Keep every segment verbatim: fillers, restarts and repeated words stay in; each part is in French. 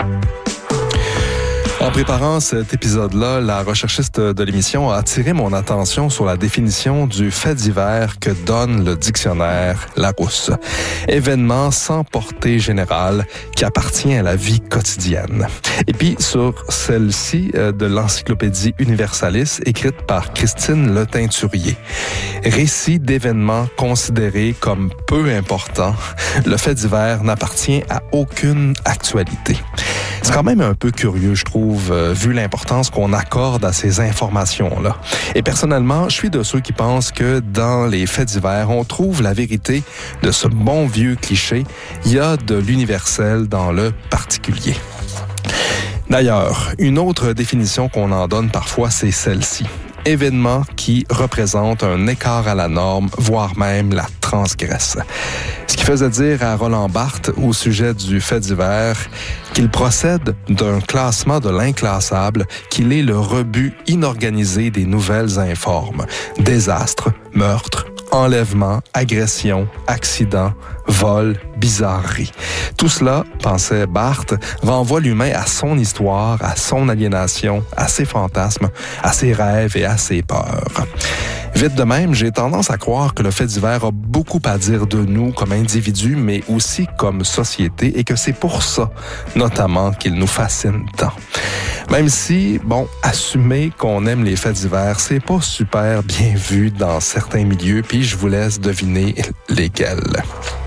En préparant cet épisode-là, la recherchiste de l'émission a attiré mon attention sur la définition du fait divers que donne le dictionnaire Larousse. Événement sans portée générale qui appartient à la vie quotidienne. Et puis sur celle-ci de l'Encyclopédie Universalis, écrite par Christine Le Teinturier. Récit d'événements considérés comme peu importants, le fait divers n'appartient à aucune actualité. C'est quand même un peu curieux, je trouve, euh, vu l'importance qu'on accorde à ces informations-là. Et personnellement, je suis de ceux qui pensent que dans les faits divers, on trouve la vérité de ce bon vieux cliché. Il y a de l'universel dans le particulier. D'ailleurs, une autre définition qu'on en donne parfois, c'est celle-ci. Événement qui représente un écart à la norme, voire même la transgresse. Ce qui faisait dire à Roland Barthes, au sujet du fait divers, qu'il procède d'un classement de l'inclassable, qu'il est le rebut inorganisé des nouvelles informes. Désastres, meurtres, enlèvement, agression, accident, vol, bizarrerie. Tout cela, pensait Barthes, renvoie l'humain à son histoire, à son aliénation, à ses fantasmes, à ses rêves et à ses peurs. Vite de même, j'ai tendance à croire que le fait divers a beaucoup à dire de nous comme individus, mais aussi comme société, et que c'est pour ça, notamment, qu'il nous fascine tant. Même si, bon, assumer qu'on aime les faits divers, c'est pas super bien vu dans certains milieux, puis je vous laisse deviner lesquels.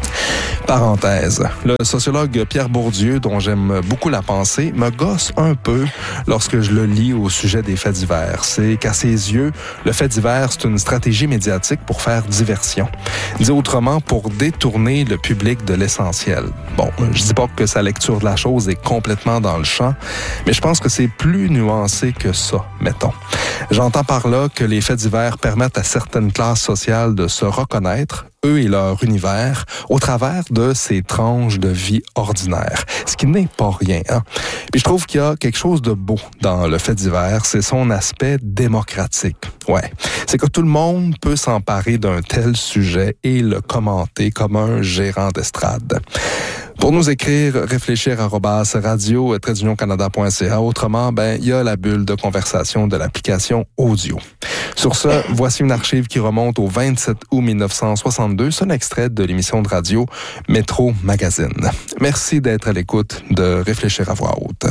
Parenthèse. Le sociologue Pierre Bourdieu, dont j'aime beaucoup la pensée, me gosse un peu lorsque je le lis au sujet des faits divers. C'est qu'à ses yeux, le fait divers, c'est une stratégie médiatique pour faire diversion. Dit autrement, pour détourner le public de l'essentiel. Bon, je dis pas que sa lecture de la chose est complètement dans le champ, mais je pense que c'est plus nuancé que ça, mettons. J'entends par là que les faits divers permettent à certaines classes sociales de se reconnaître, eux et leur univers, au travers de ces tranches de vie ordinaires. Ce qui n'est pas rien, hein? Puis je trouve qu'il y a quelque chose de beau dans le fait divers, c'est son aspect démocratique. Ouais. C'est que tout le monde peut s'emparer d'un tel sujet et le commenter comme un gérant d'estrade. Pour nous écrire, réfléchir arobase radio tiret union canada point c a. Autrement, ben, il y a la bulle de conversation de l'application audio. Sur ce, voici une archive qui remonte au vingt-sept août mille neuf cent soixante-deux. C'est un extrait de l'émission de radio Métro Magazine. Merci d'être à l'écoute de Réfléchir à voix haute.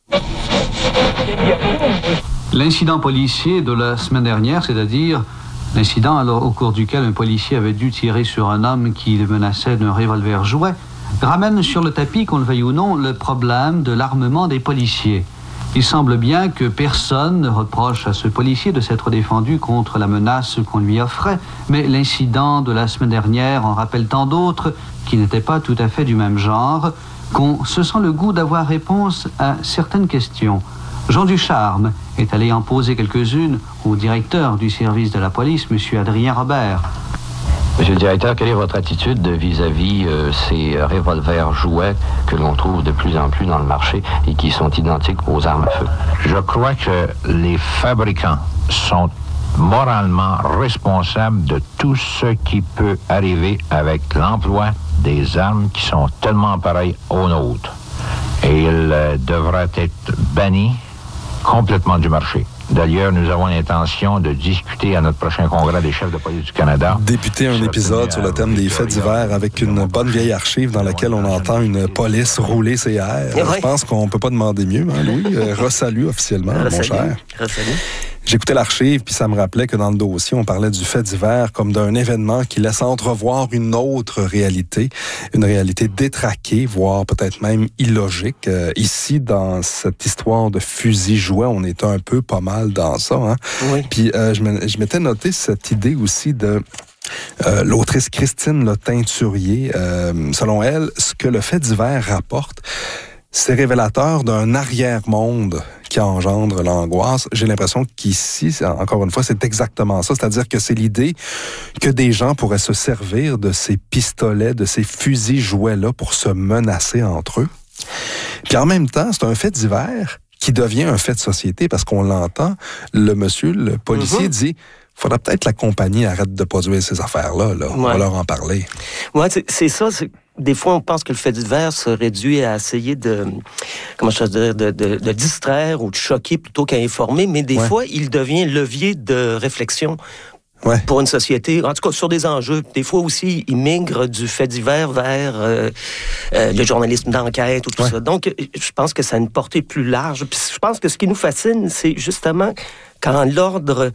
L'incident policier de la semaine dernière, c'est-à-dire l'incident alors, au cours duquel un policier avait dû tirer sur un homme qui le menaçait d'un revolver jouet, ramène sur le tapis, qu'on le veuille ou non, le problème de l'armement des policiers. Il semble bien que personne ne reproche à ce policier de s'être défendu contre la menace qu'on lui offrait, mais l'incident de la semaine dernière en rappelle tant d'autres qui n'étaient pas tout à fait du même genre, qu'on se sent le goût d'avoir réponse à certaines questions. Jean Ducharme est allé en poser quelques-unes au directeur du service de la police, M. Adrien Robert. Monsieur le directeur, quelle est votre attitude vis-à-vis euh, ces revolvers jouets que l'on trouve de plus en plus dans le marché et qui sont identiques aux armes à feu? Je crois que les fabricants sont moralement responsables de tout ce qui peut arriver avec l'emploi des armes qui sont tellement pareilles aux nôtres. Et ils euh, devraient être bannis complètement du marché. D'ailleurs, nous avons l'intention de discuter à notre prochain congrès des chefs de police du Canada. Débuter un épisode sur le thème des faits divers avec une bonne vieille archive dans laquelle on entend une police rouler ses airs. Je pense qu'on peut pas demander mieux, hein, Louis? Euh, Resalut officiellement, mon cher. Resalut. J'écoutais l'archive, puis ça me rappelait que dans le dossier, on parlait du fait divers comme d'un événement qui laisse entrevoir une autre réalité, une réalité détraquée, voire peut-être même illogique. Euh, ici, dans cette histoire de fusil jouet, on est un peu pas mal dans ça. Hein? Oui. Puis euh, je m'étais noté cette idée aussi de... Euh, l'autrice Christine Le Teinturier, euh, selon elle, ce que le fait divers rapporte, c'est révélateur d'un arrière-monde qui engendre l'angoisse. J'ai l'impression qu'ici, encore une fois, c'est exactement ça. C'est-à-dire que c'est l'idée que des gens pourraient se servir de ces pistolets, de ces fusils jouets-là pour se menacer entre eux. Puis en même temps, c'est un fait divers qui devient un fait de société parce qu'on l'entend. Le monsieur, le policier, mm-hmm. dit... faudrait peut-être que la compagnie arrête de produire ces affaires-là. Là. On ouais. va leur en parler. Oui, c'est ça. C'est... des fois, on pense que le fait divers se réduit à essayer de, comment je veux dire, de, de, de distraire ou de choquer plutôt qu'à informer, mais des ouais. fois, il devient levier de réflexion. Ouais. Pour une société, en tout cas sur des enjeux. Des fois aussi, ils migrent du fait divers vers euh, euh, le journalisme d'enquête ou tout ouais. ça. Donc, je pense que ça a une portée plus large. Puis je pense que ce qui nous fascine, c'est justement quand l'ordre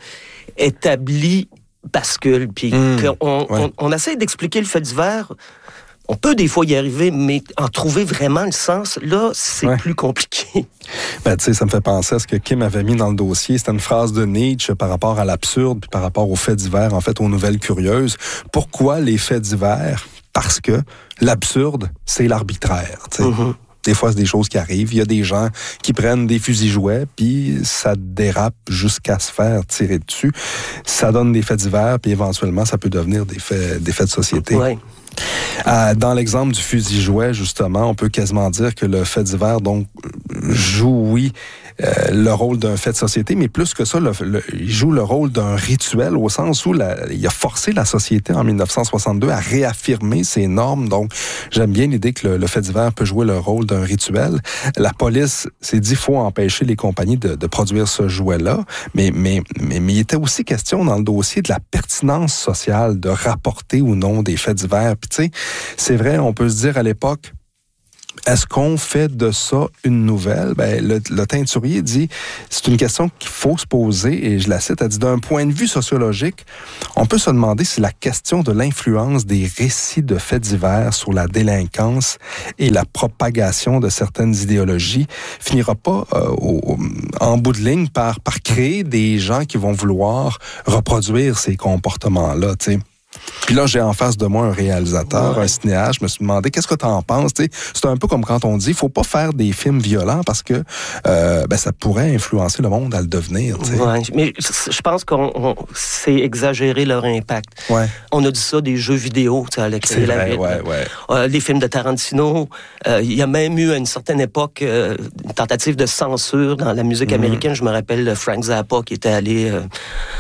établi bascule, puis mmh. qu'on ouais. on, on essaie d'expliquer le fait divers. On peut des fois y arriver, mais en trouver vraiment le sens, là, c'est ouais. plus compliqué. Ben, tu sais, ça me fait penser à ce que Kim avait mis dans le dossier. C'était une phrase de Nietzsche par rapport à l'absurde, puis par rapport aux faits divers, en fait, aux nouvelles curieuses. Pourquoi les faits divers? Parce que l'absurde, c'est l'arbitraire, tu sais. Mm-hmm. Des fois, c'est des choses qui arrivent. Il y a des gens qui prennent des fusils-jouets, puis ça dérape jusqu'à se faire tirer dessus. Ça donne des faits divers, puis éventuellement, ça peut devenir des faits, des faits de société. Ouais. Euh, dans l'exemple du fusil-jouet, justement, on peut quasiment dire que le fait divers, donc, joue, oui, euh, le rôle d'un fait de société, mais plus que ça, le, le, il joue le rôle d'un rituel au sens où la, il a forcé la société en dix-neuf cent soixante-deux à réaffirmer ses normes. Donc, j'aime bien l'idée que le, le fait divers peut jouer le rôle d'un rituel. La police s'est dit qu'il faut empêcher les compagnies de, de produire ce jouet-là, mais, mais, mais, mais il était aussi question dans le dossier de la pertinence sociale de rapporter ou non des faits divers. Puis, tu sais, c'est vrai, on peut se dire à l'époque, est-ce qu'on fait de ça une nouvelle? Ben, le, le teinturier dit, c'est une question qu'il faut se poser, et je la cite, elle dit, d'un point de vue sociologique, on peut se demander si la question de l'influence des récits de faits divers sur la délinquance et la propagation de certaines idéologies finira pas euh, au, en bout de ligne par, par créer des gens qui vont vouloir reproduire ces comportements-là, tu sais. Puis là, j'ai en face de moi un réalisateur, ouais. un cinéaste. Je me suis demandé, qu'est-ce que tu en penses? T'sais, c'est un peu comme quand on dit, il faut pas faire des films violents parce que euh, ben, ça pourrait influencer le monde à le devenir. Ouais, mais je pense qu'on on, c'est exagérer leur impact. Ouais. On a dit ça des jeux vidéo, à la c'est vrai, ouais, ouais. Euh, les films de Tarantino. Euh, il y a même eu à une certaine époque euh, une tentative de censure dans la musique mm-hmm. américaine. Je me rappelle Frank Zappa qui était allé euh,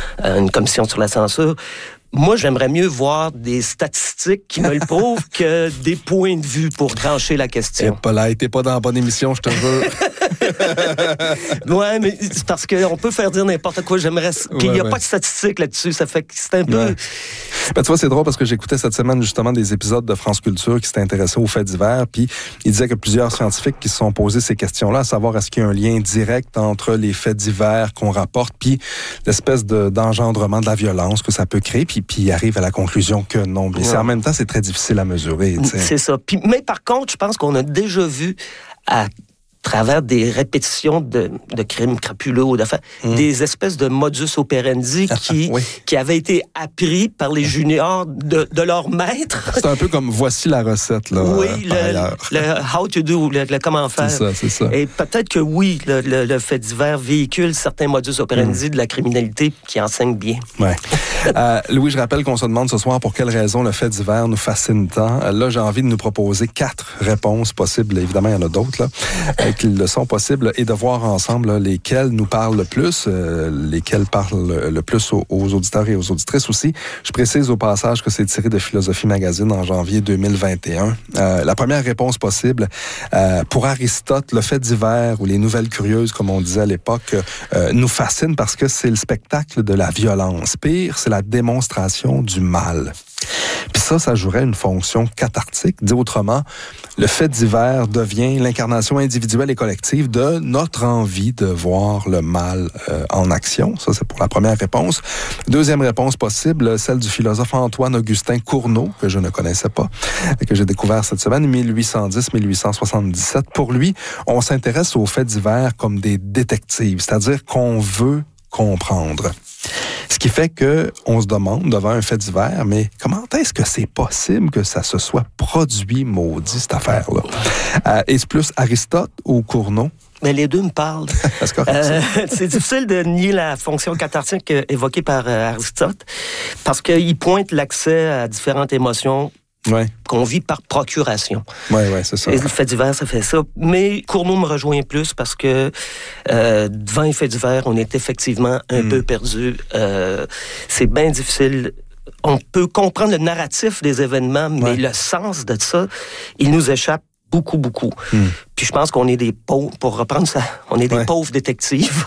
à une commission sur la censure. Moi, j'aimerais mieux voir des statistiques qui me le prouvent que des points de vue pour trancher la question. T'es pas là, t'es pas dans la bonne émission, je te jure. Ouais, mais c'est parce qu'on peut faire dire n'importe quoi. J'aimerais. Puis il ouais, n'y a ouais. pas de statistiques là-dessus. Ça fait que c'est un peu. Ouais. Ben, tu vois, c'est drôle parce que j'écoutais cette semaine justement des épisodes de France Culture qui s'étaient intéressés aux faits divers. Puis il disait que plusieurs scientifiques qui se sont posés ces questions-là, à savoir est-ce qu'il y a un lien direct entre les faits divers qu'on rapporte, puis l'espèce de, d'engendrement de la violence que ça peut créer. Puis puis il arrive à la conclusion que non. Mais ouais. c'est, en même temps, c'est très difficile à mesurer. T'sais. C'est ça. Puis, mais par contre, je pense qu'on a déjà vu à travers des répétitions de, de crimes crapuleux ou d'affaires, mmh. des espèces de modus operandi qui, oui. qui avaient été appris par les juniors de, de leur maître. C'est un peu comme voici la recette, là. Oui, euh, le, le how to do, le, le comment faire. C'est ça, c'est ça. Et peut-être que oui, le, le, le fait divers véhicule certains modus operandi mmh. de la criminalité qui enseignent bien. Ouais. euh, Louis, je rappelle qu'on se demande ce soir pour quelle raison le fait divers nous fascine tant. Là, j'ai envie de nous proposer quatre réponses possibles. Évidemment, il y en a d'autres, là. Qu'ils le sont possibles et de voir ensemble là, lesquels nous parlent le plus, euh, lesquels parlent le plus aux, aux auditeurs et aux auditrices aussi. Je précise au passage que c'est tiré de Philosophie Magazine en janvier deux mille vingt et un. Euh, la première réponse possible, euh, pour Aristote, le fait divers ou les nouvelles curieuses, comme on disait à l'époque, euh, nous fascine parce que c'est le spectacle de la violence. Pire, c'est la démonstration du mal. Puis ça, ça jouerait une fonction cathartique. Dit autrement, le fait divers devient l'incarnation individuelle et collective de notre envie de voir le mal euh, en action. Ça, c'est pour la première réponse. Deuxième réponse possible, celle du philosophe Antoine-Augustin Cournot, que je ne connaissais pas, que j'ai découvert cette semaine, mille huit cent dix à mille huit cent soixante-dix-sept. Pour lui, on s'intéresse aux faits divers comme des détectives, c'est-à-dire qu'on veut comprendre. Ce qui fait que on se demande devant un fait divers, mais comment est-ce que c'est possible que ça se soit produit, maudit, cette affaire-là? Euh, est-ce plus Aristote ou Cournot? Mais les deux me parlent. c'est correct, euh, c'est difficile de nier la fonction cathartique évoquée par euh, Aristote, parce qu'il pointe l'accès à différentes émotions ouais. qu'on vit par procuration. Oui, oui, c'est ça. Et le fait divers, ça fait ça. Mais Cournot me rejoint plus parce que euh, devant les faits divers, on est effectivement un mm. peu perdu. Euh, c'est bien difficile on peut comprendre le narratif des événements, mais ouais. le sens de ça, il nous échappe beaucoup, beaucoup. Hmm. Puis je pense qu'on est des pauvres, pour reprendre ça, on est des ouais. pauvres détectives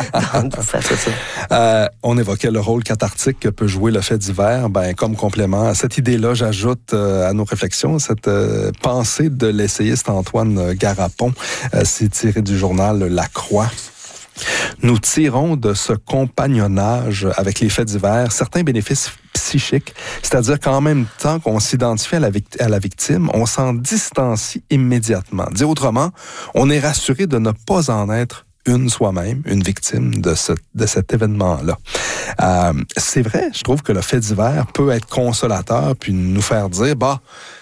face à ça. Euh, on évoquait le rôle cathartique que peut jouer le fait divers. Ben, comme complément à cette idée-là, j'ajoute euh, à nos réflexions cette euh, pensée de l'essayiste Antoine Garapon. Euh, c'est tiré du journal La Croix. Nous tirons de ce compagnonnage avec les faits divers certains bénéfices psychiques, c'est-à-dire qu'en même temps qu'on s'identifie à la, vict- à la victime, on s'en distancie immédiatement. Dit autrement, on est rassuré de ne pas en être une soi-même, une victime de, ce, de cet événement-là. Euh, c'est vrai, je trouve que le fait divers peut être consolateur puis nous faire dire, bah,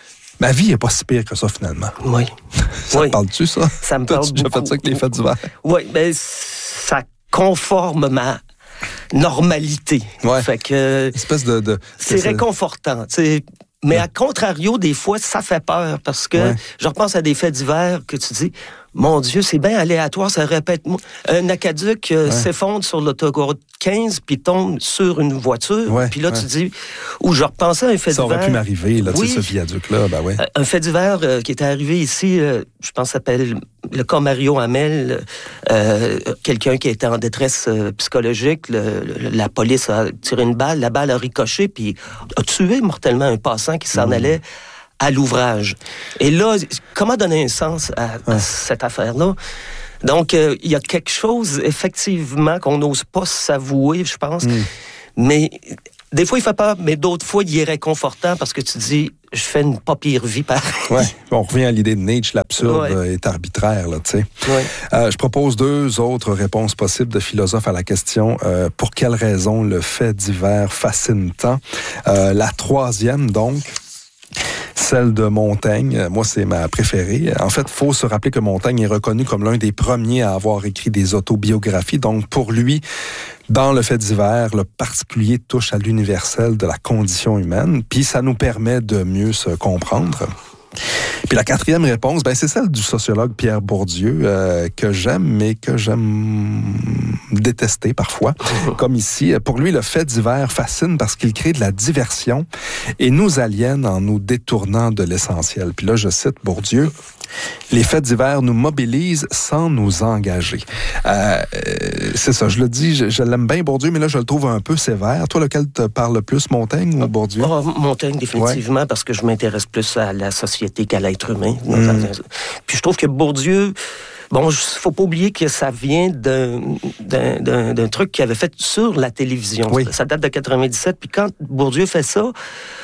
ma vie n'est pas si pire que ça, finalement. Oui. Ça oui. te parle-tu, ça? Ça me parle T'as-tu beaucoup. déjà fait ça avec les faits divers? Oui, bien, ça conforme ma normalité. Ouais. Fait que... Une espèce de... de c'est c'est... réconfortant, tu sais. Mais à contrario, des fois, ça fait peur parce que ouais. je repense à des faits divers que tu dis, mon Dieu, c'est bien aléatoire, ça répète. Un aquaduc euh, ouais. s'effondre sur l'autoroute quinze puis tombe sur une voiture. Ouais, puis là, ouais. tu dis, ou je repensais à un fait ça divers. Ça aurait pu m'arriver, là, oui, tu sais, ce viaduc-là, ben ouais. Un fait divers euh, qui était arrivé ici, euh, je pense, s'appelle le cas Mario Hamel, euh, quelqu'un qui était en détresse euh, psychologique. Le, le, la police a tiré une balle, la balle a ricoché puis a tué mortellement un passant qui s'en mmh. allait à l'ouvrage. Et là, comment donner un sens à, ouais. à cette affaire-là? Donc, il euh, y a quelque chose, effectivement, qu'on n'ose pas s'avouer, je pense. Mm. Mais des fois, il fait peur, mais d'autres fois, il est réconfortant parce que tu dis, je fais une pas pire vie pareil. Ouais. On revient à l'idée de Nietzsche, l'absurde ouais. est arbitraire, là, tu sais. Ouais. Euh, je propose deux autres réponses possibles de philosophes à la question euh, pour quelles raisons le fait divers fascine tant. Euh, la troisième, donc, celle de Montaigne, moi, c'est ma préférée. En fait, il faut se rappeler que Montaigne est reconnu comme l'un des premiers à avoir écrit des autobiographies. Donc, pour lui, dans le fait divers, le particulier touche à l'universel de la condition humaine, puis ça nous permet de mieux se comprendre. Puis la quatrième réponse, ben c'est celle du sociologue Pierre Bourdieu, euh, que j'aime, mais que j'aime détester parfois. Comme ici, pour lui, le fait divers fascine parce qu'il crée de la diversion et nous aliène en nous détournant de l'essentiel. Puis là, je cite Bourdieu. Les faits divers nous mobilisent sans nous engager. Euh, c'est ça, je le dis, je, je l'aime bien Bourdieu, mais là, je le trouve un peu sévère. Toi, lequel te parle le plus, Montaigne ou Bourdieu? Oh, Montaigne, définitivement, ouais. parce que je m'intéresse plus à la société qu'à l'être humain. Mmh. Puis je trouve que Bourdieu... Bon, il faut pas oublier que ça vient d'un, d'un, d'un, d'un truc qu'il avait fait sur la télévision. Oui. Ça date de quatre-vingt-dix-sept. Puis quand Bourdieu fait ça,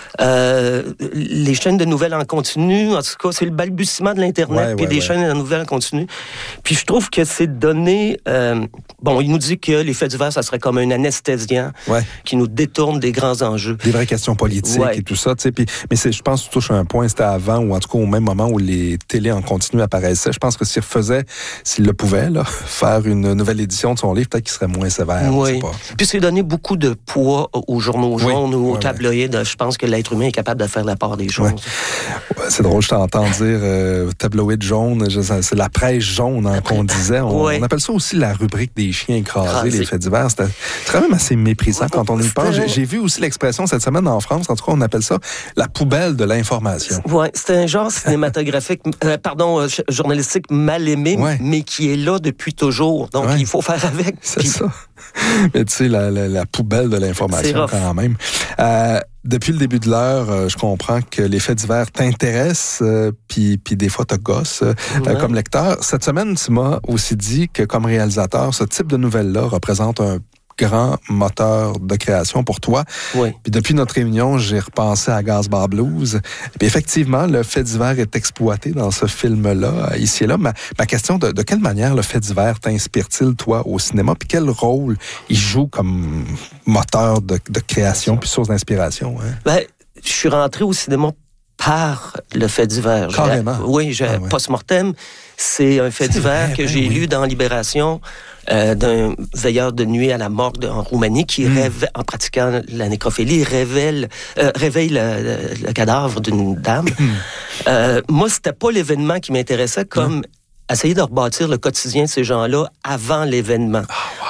euh, les chaînes de nouvelles en continu, en tout cas, c'est le balbutiement de l'Internet, ouais, puis ouais, des ouais. chaînes de nouvelles en continu. Puis je trouve que c'est donné... Euh, bon, il nous dit que les faits divers, ça serait comme un anesthésiant ouais. qui nous détourne des grands enjeux. Des vraies questions politiques ouais. et tout ça, tu sais. Puis, mais c'est, je pense que tu touches un point, c'était avant, ou en tout cas au même moment où les télés en continu apparaissaient. Je pense que s'il refaisait... S'il le pouvait, là, faire une nouvelle édition de son livre, peut-être qu'il serait moins sévère. Oui. Puis c'est donné beaucoup de poids aux journaux jaunes oui. ou aux ouais, tabloïds. Ouais. Je pense que l'être humain est capable de faire la part des choses. Ouais. Ouais, c'est drôle, je t'entends dire euh, tabloïd jaune, je, c'est la presse jaune hein, qu'on disait. On, ouais. on appelle ça aussi la rubrique des chiens écrasés, ah, les faits divers. C'était, c'est quand même assez méprisant ouais, quand on y pense. J'ai, j'ai vu aussi l'expression cette semaine en France, en tout cas, on appelle ça la poubelle de l'information. Oui, c'est un genre cinématographique, euh, pardon, euh, journalistique mal aimé, ouais. mais qui est là depuis toujours. Donc, ouais. il faut faire avec. C'est puis... ça. Mais tu sais, la, la, la poubelle de l'information quand même. Euh, depuis le début de l'heure, euh, je comprends que les faits divers t'intéressent, euh, puis, puis des fois te gossent euh, ouais. comme lecteur. Cette semaine, tu m'as aussi dit que comme réalisateur, ce type de nouvelles-là représente un grand moteur de création pour toi. Oui. Puis depuis notre réunion, j'ai repensé à Gaspard Blues. Puis effectivement, le fait divers est exploité dans ce film-là, ici et là. Ma, ma question, de, de quelle manière le fait divers t'inspire-t-il, toi, au cinéma? Puis quel rôle il joue comme moteur de, de création puis source d'inspiration? Hein? Ben, je suis rentré au cinéma par le fait divers. Carrément? J'ai, oui, j'ai ah, ouais. Post-mortem. C'est un fait c'est divers vrai, que ben j'ai oui. lu dans Libération euh, d'un veilleur de nuit à la morgue en Roumanie qui, mm. rêve, en pratiquant la nécrophilie, révèle, euh, réveille le, le, le cadavre d'une dame. Mm. Euh, moi, c'était pas l'événement qui m'intéressait comme... Mm. essayer de rebâtir le quotidien de ces gens-là avant l'événement. Oh, wow. à,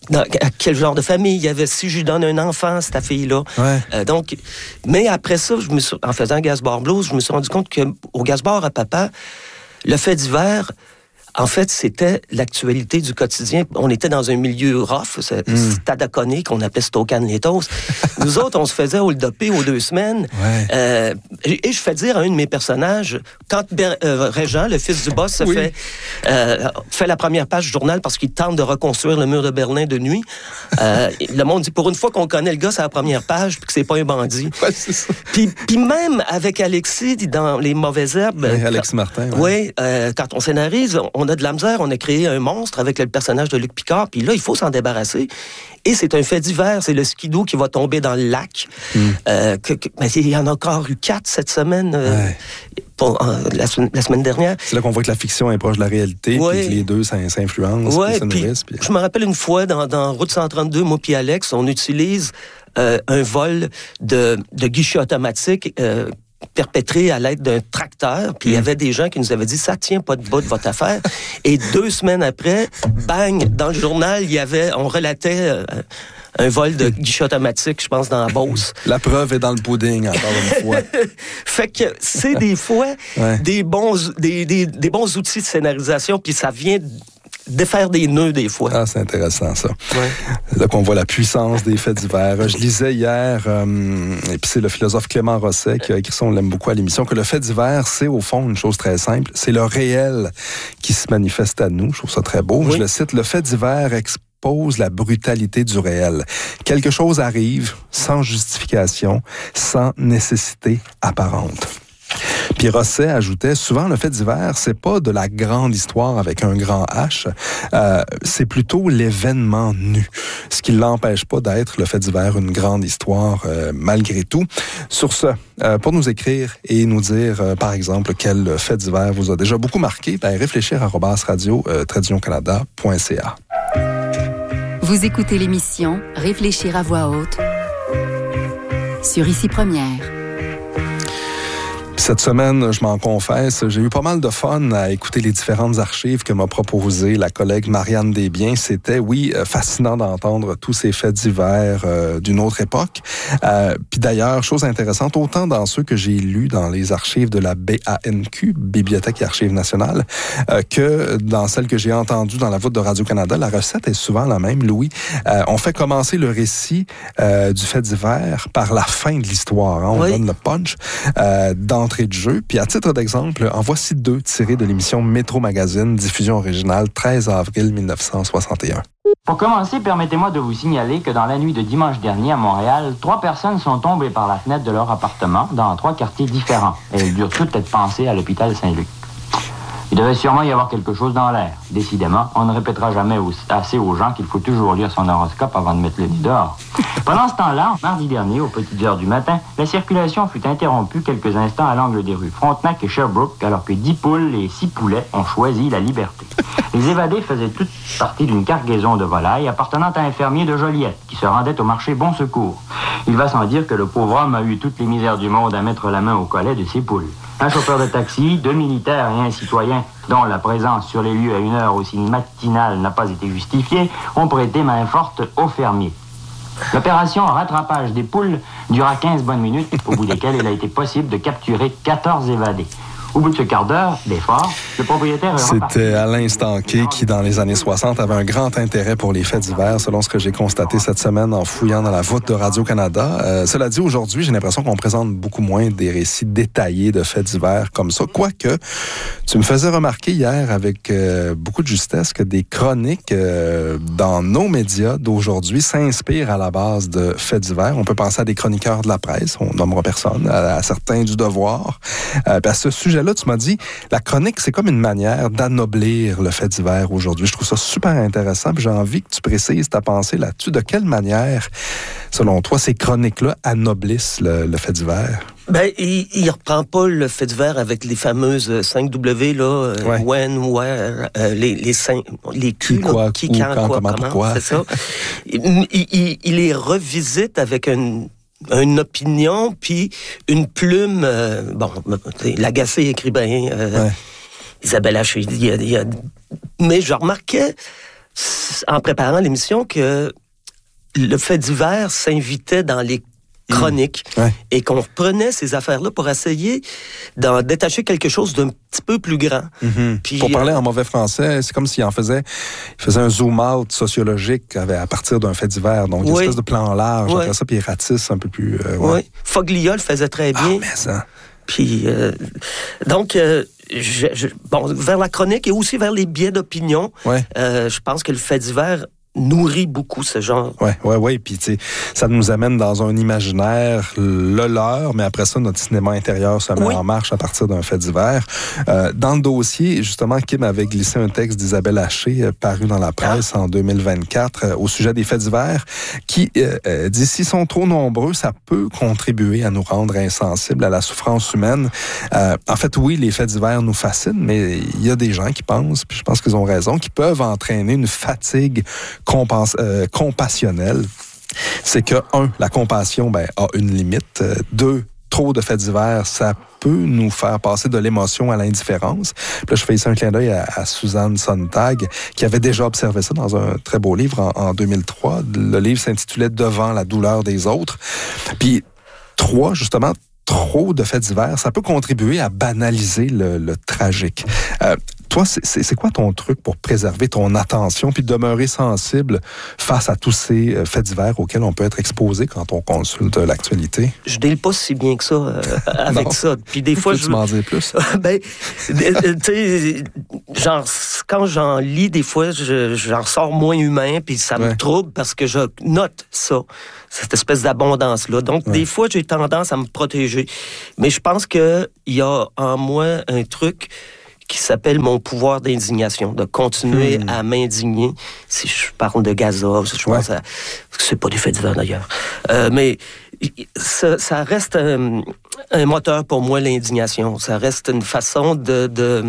dans quel genre de famille il y avait, si je lui donne un enfant, cette fille-là. Ouais. Euh, donc, mais après ça, je me suis, en faisant Gazbar Blues, je me suis rendu compte qu'au Gazbar à papa, le fait divers, en fait, c'était l'actualité du quotidien. On était dans un milieu rough, c'est mm. Stadaconé, qu'on appelait Stocan-Létos. Nous autres, on se faisait hold-upper aux deux semaines. Ouais. Euh, et je fais dire à un de mes personnages, quand Ber- euh, Régent, le fils du boss, se oui. fait, euh, fait la première page du journal parce qu'il tente de reconstruire le mur de Berlin de nuit, euh, le monde dit, pour une fois qu'on connaît le gars, c'est la première page, puis que c'est pas un bandit. Ouais, c'est ça. Puis, puis même avec Alexis, dans Les Mauvaises Herbes... Oui, Alexis Martin. Oui, ouais, euh, quand on scénarise, on a de la misère, on a créé un monstre avec le personnage de Luc Picard, puis là, il faut s'en débarrasser. Et c'est un fait divers, c'est le skidoo qui va tomber dans le lac. Mm. Euh, que, que, ben, il y en a encore eu quatre cette semaine, euh, ouais. pour, euh, la, la semaine dernière. C'est là qu'on voit que la fiction est proche de la réalité, ouais. puis que les deux s'influencent, ouais, se nourrissent. Puis... Je me rappelle une fois, dans, dans Route cent trente-deux, moi puis Alex, on utilise euh, un vol de, de guichet automatique euh, perpétré à l'aide d'un tracteur, puis il mmh. y avait des gens qui nous avaient dit « ça tient pas de bout de votre affaire ». Et deux semaines après, bang, dans le journal, il y avait, on relatait euh, un vol de guichet automatique, je pense, dans la Beauce. La preuve est dans le pudding, encore une fois. Fait que c'est des fois ouais. des, bons, des, des, des bons outils de scénarisation, puis ça vient... défaire des nœuds des fois. Ah, c'est intéressant ça. Ouais. Là qu'on voit la puissance des faits divers. Je lisais hier, euh, et puis c'est le philosophe Clément Rosset qui a écrit ça, on l'aime beaucoup à l'émission, que le fait divers, c'est au fond une chose très simple, c'est le réel qui se manifeste à nous. Je trouve ça très beau. Oui. Je le cite, le fait divers expose la brutalité du réel. Quelque chose arrive sans justification, sans nécessité apparente. Puis Rosset ajoutait, souvent le fait divers, c'est pas de la grande histoire avec un grand H, euh, c'est plutôt l'événement nu, ce qui ne l'empêche pas d'être le fait divers une grande histoire euh, malgré tout. Sur ce, euh, pour nous écrire et nous dire, euh, par exemple, quel fait divers vous a déjà beaucoup marqué, ben réfléchir arobase radio euh, tradition canada point c a. Vous écoutez l'émission Réfléchir à voix haute sur Ici Première. Cette semaine, je m'en confesse, j'ai eu pas mal de fun à écouter les différentes archives que m'a proposées la collègue Marianne Desbiens. C'était, oui, fascinant d'entendre tous ces faits divers euh, d'une autre époque. Euh, Puis d'ailleurs, chose intéressante, autant dans ceux que j'ai lus dans les archives de la B A N Q, Bibliothèque et Archives nationales, euh, que dans celles que j'ai entendues dans la voûte de Radio-Canada, la recette est souvent la même, Louis. Euh, on fait commencer le récit euh, du fait divers par la fin de l'histoire. Hein, on oui. donne le punch euh, dans de jeu. Puis à titre d'exemple, en voici deux tirés de l'émission Métro Magazine, diffusion originale, treize avril mille neuf cent soixante et un. Pour commencer, permettez-moi de vous signaler que dans la nuit de dimanche dernier à Montréal, trois personnes sont tombées par la fenêtre de leur appartement dans trois quartiers différents. Et elles durent toutes être pensées à l'hôpital Saint-Luc. Il devait sûrement y avoir quelque chose dans l'air. Décidément, on ne répétera jamais assez aux gens qu'il faut toujours lire son horoscope avant de mettre le nez dehors. Pendant ce temps-là, mardi dernier, aux petites heures du matin, la circulation fut interrompue quelques instants à l'angle des rues Frontenac et Sherbrooke, alors que dix poules et six poulets ont choisi la liberté. Les évadés faisaient toutes partie d'une cargaison de volailles appartenant à un fermier de Joliette, qui se rendait au marché Bon Secours. Il va sans dire que le pauvre homme a eu toutes les misères du monde à mettre la main au collet de ses poules. Un chauffeur de taxi, deux militaires et un citoyen dont la présence sur les lieux à une heure aussi matinale n'a pas été justifiée, ont prêté main forte au fermier. L'opération rattrapage des poules dura quinze bonnes minutes, au bout desquelles il a été possible de capturer quatorze évadés. Au bout de ce quart d'heure d'effort, le propriétaire... C'était Alain Stanquet qui, dans les années soixante, avait un grand intérêt pour les faits divers, selon ce que j'ai constaté cette semaine en fouillant dans la voûte de Radio-Canada. Euh, cela dit, aujourd'hui, j'ai l'impression qu'on présente beaucoup moins des récits détaillés de faits divers comme ça. Quoique, tu me faisais remarquer hier avec euh, beaucoup de justesse que des chroniques euh, dans nos médias d'aujourd'hui s'inspirent à la base de faits divers. On peut penser à des chroniqueurs de la presse, on nommera personne, à, à certains du Devoir. Euh, à ce sujet là, tu m'as dit, la chronique, c'est comme une manière d'anoblir le fait divers aujourd'hui. Je trouve ça super intéressant, puis j'ai envie que tu précises ta pensée là-dessus. De quelle manière, selon toi, ces chroniques-là anoblissent le, le fait divers? Ben, il, il reprend pas le fait divers avec les fameuses cinq W, là, ouais. when, where, euh, les, les cinq, les Q, qui, quoi, qui, où, quand, quand, quoi, comment, comment, pourquoi. c'est ça. il, il, il les revisite avec une une opinion, puis une plume, euh, bon, l'agacé écrivain, euh, ouais. Isabelle Haché, il y a, il y a... mais je remarquais en préparant l'émission, que le fait divers s'invitait dans les chroniques mmh. ouais. et qu'on reprenait ces affaires-là pour essayer d'en détacher quelque chose d'un petit peu plus grand. Mmh. Puis, pour parler euh, en mauvais français, c'est comme s'il en faisait, il faisait un zoom-out sociologique à partir d'un fait divers, donc oui. une espèce de plan large, oui. après ça, puis il ratisse un peu plus... Euh, ouais. Oui, Foglia le faisait très bien. Ah, mais ça... Puis, euh, donc, euh, je, je, bon, vers la chronique et aussi vers les biais d'opinion, ouais. euh, je pense que le fait divers nourrit beaucoup ce genre. Oui, oui, oui. Puis, tu sais, ça nous amène dans un imaginaire, le leur, mais après ça, notre cinéma intérieur se met oui. en marche à partir d'un fait divers. Euh, dans le dossier, justement, Kim avait glissé un texte d'Isabelle Haché, euh, paru dans la presse ah. en deux mille vingt-quatre, euh, au sujet des faits divers, qui euh, euh, dit, s'ils sont trop nombreux, ça peut contribuer à nous rendre insensibles à la souffrance humaine. Euh, en fait, oui, les faits divers nous fascinent, mais il y a des gens qui pensent, puis je pense qu'ils ont raison, qui peuvent entraîner une fatigue Compens- euh, compassionnelle. C'est que, un, la compassion ben, a une limite. Euh, deux, trop de faits divers, ça peut nous faire passer de l'émotion à l'indifférence. Puis là, je fais ici un clin d'œil à, à Suzanne Sontag, qui avait déjà observé ça dans un très beau livre en, en deux mille trois. Le livre s'intitulait « Devant la douleur des autres ». Puis, trois, justement, trop de faits divers, ça peut contribuer à banaliser le, le tragique. Euh, Toi, c'est, c'est quoi ton truc pour préserver ton attention puis demeurer sensible face à tous ces faits divers auxquels on peut être exposé quand on consulte l'actualité? Je deal pas si bien que ça euh, avec ça. Puis des fois, je... Tu m'en dis plus? ben, tu sais, genre, quand j'en lis, des fois, je, j'en sors moins humain puis ça me ouais. trouble parce que je note ça, cette espèce d'abondance-là. Donc, ouais. des fois, j'ai tendance à me protéger. Mais je pense qu'il y a en moi un truc qui s'appelle mon pouvoir d'indignation, de continuer mmh. à m'indigner. Si je parle de Gaza, je pense ouais. à... C'est pas des faits divers, d'ailleurs. Euh, mais ça, ça reste un, un moteur pour moi, l'indignation. Ça reste une façon de... de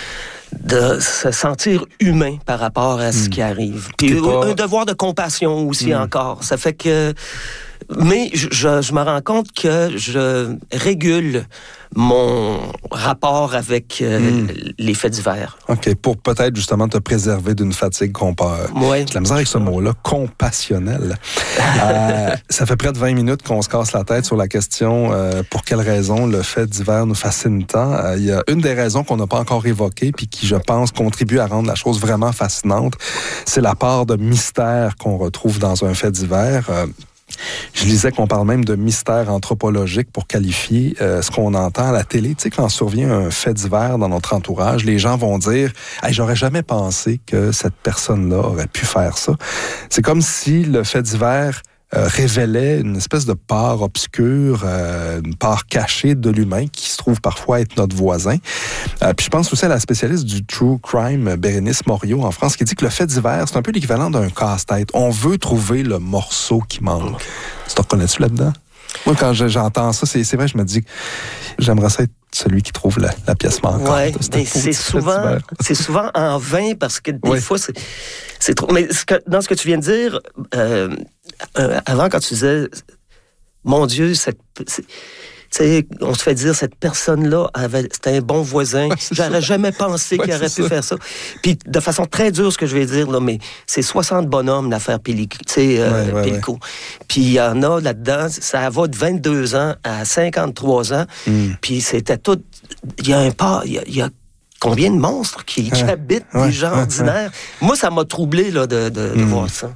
de se sentir humain par rapport à ce mmh. qui arrive. Puis pas... un devoir de compassion aussi mmh. encore. Ça fait que... Mais je, je, je me rends compte que je régule mon rapport avec euh, mmh. les faits divers. OK, pour peut-être justement te préserver d'une fatigue compa... Ouais. J'ai la misère avec ce mot-là, compassionnel. euh, ça fait près de vingt minutes qu'on se casse la tête sur la question euh, pour quelle raison le fait divers nous fascine tant. Euh, il y a une des raisons qu'on n'a pas encore évoquées puis qui, je pense, contribue à rendre la chose vraiment fascinante. C'est la part de mystère qu'on retrouve dans un fait divers. Euh, Je lisais qu'on parle même de mystère anthropologique pour qualifier euh, ce qu'on entend à la télé. Tu sais, quand survient un fait divers dans notre entourage, les gens vont dire hey, « j'aurais jamais pensé que cette personne-là aurait pu faire ça ». C'est comme si le fait divers euh, révélait une espèce de part obscure, euh, une part cachée de l'humain qui se trouve parfois être notre voisin. Euh, puis je pense aussi à la spécialiste du true crime, Bérénice Morio, en France, qui dit que le fait divers, c'est un peu l'équivalent d'un casse-tête. On veut trouver le morceau qui manque. Tu te reconnais-tu là-dedans? Moi, quand je, j'entends ça, c'est, c'est vrai, je me dis que j'aimerais ça être celui qui trouve la, la pièce manquante. Oui, mais c'est souvent, c'est souvent en vain parce que des oui. fois, c'est, c'est trop... Mais ce que, dans ce que tu viens de dire, euh, euh, avant, quand tu disais, mon Dieu, cette... C'est, tu sais, on se fait dire, cette personne-là, avait, c'était un bon voisin. Ouais, J'aurais ça. jamais pensé ouais, qu'il aurait pu ça. faire ça. Puis, de façon très dure, ce que je vais dire, là, mais c'est soixante bonhommes, l'affaire Pellico. Tu sais, euh, ouais, ouais, Pellico. Ouais. Puis, il y en a là-dedans, ça va de vingt-deux ans à cinquante-trois ans. Mm. Puis, c'était tout... Il y a un pas... Il y a, il y a combien de monstres qui, ouais. qui habitent ouais, des gens ouais, ordinaires? Ouais. Moi, ça m'a troublé, là, de, de, de mm. voir ça.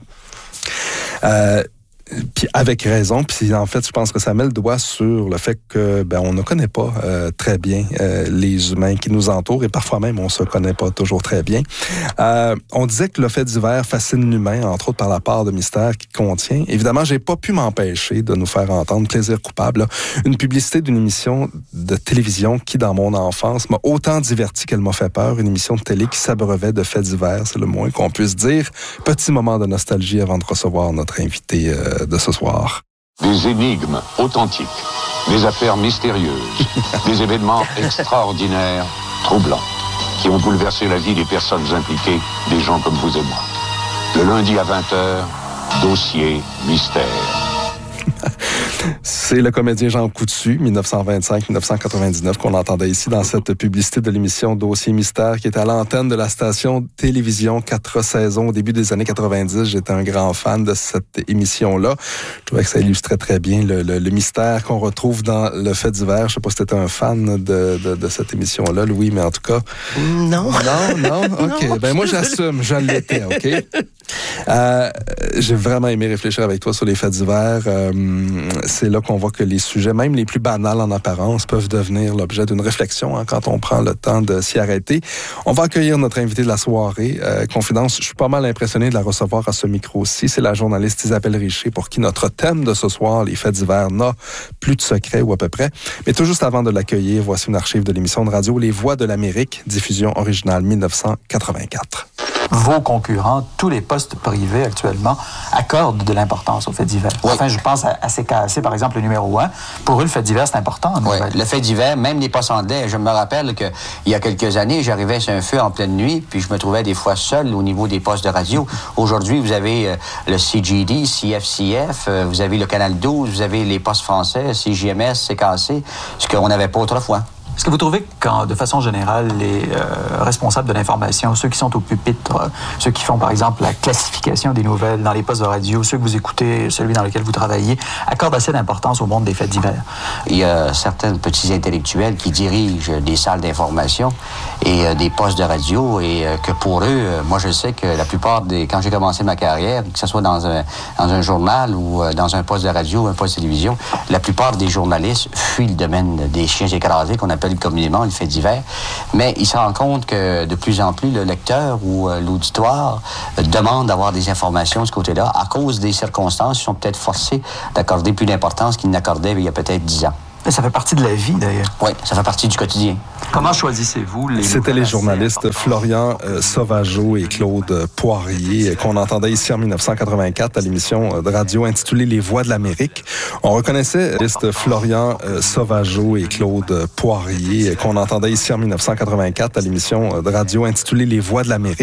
Euh... Puis avec raison, puis en fait, je pense que ça met le doigt sur le fait que ben on ne connaît pas euh, très bien euh, les humains qui nous entourent et parfois même on se connaît pas toujours très bien. Euh, on disait que le fait divers fascine l'humain, entre autres par la part de mystère qu'il contient. Évidemment, j'ai pas pu m'empêcher de nous faire entendre Plaisir coupable, là, une publicité d'une émission de télévision qui, dans mon enfance, m'a autant diverti qu'elle m'a fait peur. Une émission de télé qui s'abreuvait de faits divers, c'est le moins qu'on puisse dire. Petit moment de nostalgie avant de recevoir notre invité euh, de ce soir. Des énigmes authentiques, des affaires mystérieuses, des événements extraordinaires, troublants, qui ont bouleversé la vie des personnes impliquées, des gens comme vous et moi. Le lundi à vingt heures, dossier mystère. C'est le comédien Jean Coutu, dix-neuf cent vingt-cinq à dix-neuf cent quatre-vingt-dix-neuf, qu'on entendait ici dans cette publicité de l'émission Dossier Mystère, qui est à l'antenne de la station télévision quatre saisons au début des années quatre-vingt-dix. J'étais un grand fan de cette émission-là. Je trouvais que ça illustrait très bien le, le, le mystère qu'on retrouve dans le fait divers. Je sais pas si tu étais un fan de, de, de cette émission-là, Louis, mais en tout cas... Non. Non, non? OK. Non, ben moi, j'assume. Je l'étais, OK? Euh, j'ai vraiment aimé réfléchir avec toi sur les faits divers. Euh, c'est là qu'on voit que les sujets, même les plus banals en apparence, peuvent devenir l'objet d'une réflexion hein, quand on prend le temps de s'y arrêter. On va accueillir notre invité de la soirée. Euh, Confidence, je suis pas mal impressionné de la recevoir à ce micro-ci. C'est la journaliste Isabelle Richer, pour qui notre thème de ce soir, les faits divers, n'a plus de secret ou à peu près. Mais tout juste avant de l'accueillir, voici une archive de l'émission de radio Les Voix de l'Amérique, diffusion originale dix-neuf cent quatre-vingt-quatre. Vos concurrents, tous les postes privés actuellement, accordent de l'importance aux faits divers. Oui. Enfin, je pense à, à C K A C, par exemple, le numéro un. Pour eux, le fait divers, c'est important. Oui, le fait divers, même les postes anglais. Je me rappelle qu'il y a quelques années, j'arrivais sur un feu en pleine nuit, puis je me trouvais des fois seul au niveau des postes de radio. Aujourd'hui, vous avez euh, le C G D, C F C F, euh, vous avez le Canal douze, vous avez les postes français, C J M S, C K A C, ce qu'on n'avait pas autrefois. Est-ce que vous trouvez que, de façon générale, les euh, responsables de l'information, ceux qui sont au pupitre, euh, ceux qui font, par exemple, la classification des nouvelles dans les postes de radio, ceux que vous écoutez, celui dans lequel vous travaillez, accordent assez d'importance au monde des faits divers? Il y a certains petits intellectuels qui dirigent des salles d'information et euh, des postes de radio et euh, que pour eux, euh, moi je sais que la plupart des... Quand j'ai commencé ma carrière, que ce soit dans un, dans un journal ou euh, dans un poste de radio ou un poste de télévision, la plupart des journalistes fuient le domaine des chiens écrasés qu'on appelle communément le fait divers, mais il se rend compte que de plus en plus le lecteur ou euh, l'auditoire euh, demande d'avoir des informations de ce côté-là à cause des circonstances. Ils sont peut-être forcés d'accorder plus d'importance qu'ils n'accordaient il y a peut-être dix ans. Et ça fait partie de la vie, d'ailleurs. Oui, ça fait partie du quotidien. Comment choisissez-vous les... C'était les journalistes Florian euh, Sauvageau et Claude Poirier qu'on entendait ici en dix-neuf cent quatre-vingt-quatre à l'émission de radio intitulée Les Voix de l'Amérique. On reconnaissait les journalistes Florian euh, Sauvageau et Claude Poirier qu'on entendait ici en dix-neuf cent quatre-vingt-quatre à l'émission de radio intitulée Les Voix de l'Amérique.